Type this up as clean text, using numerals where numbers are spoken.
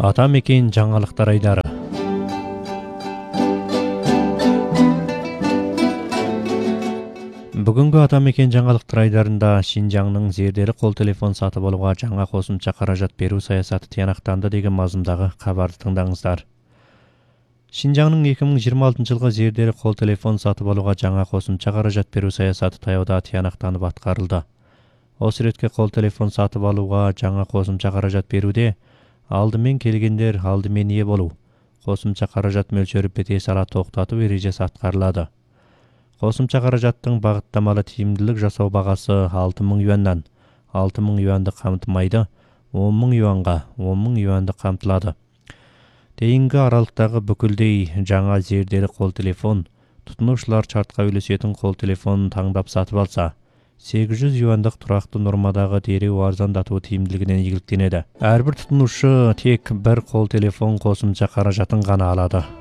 Атамекен жаңалықтар айдары. Бүгінгі Атамекен жаңалықтар айдарында Шинжаңның зерделі қол телефон сатып алуға жаңа қосымша қаражат беру саясаты тиянақтанды деген мазмұндағы хабарды тыңдаңыздар. Шинжаңның 2026 жылғы зерделі қол телефон сатып алуға жаңа қосымша қаражат беру саясаты таяуда тиянақтанып атқарылды. Осы ретке қол телефон сатып алуға жаңа қосымша қаражат беруде алдымен келгендер алдымен ие болу, қосымша қаражат мөлшері бете сала тоқтату ережесі атқарылады. Қосымша қаражаттың бағыттамалы тиімділік жасау бағасы 6000 юаннан 6000 юанды қамтымайды, 10000 юанға 10000 юанды қамтылады. Дейінгі аралықтағы бүкілдей жаңа зерделі қол телефон, тұтынушылар шартқа үйлесетін қол телефонын таңдап сатып алса, 800 юандық тұрақты нормадағы дереу арзандату тиімділігінен игіліктенеді. Әрбір тұтынушы тек бір қол телефон қосымша қаражатын ғана алады.